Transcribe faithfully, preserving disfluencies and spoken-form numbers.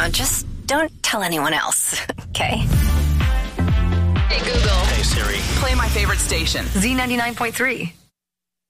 Now, just don't tell anyone else, okay? Hey, Google. Hey, Siri. Play my favorite station. Z ninety-nine point three.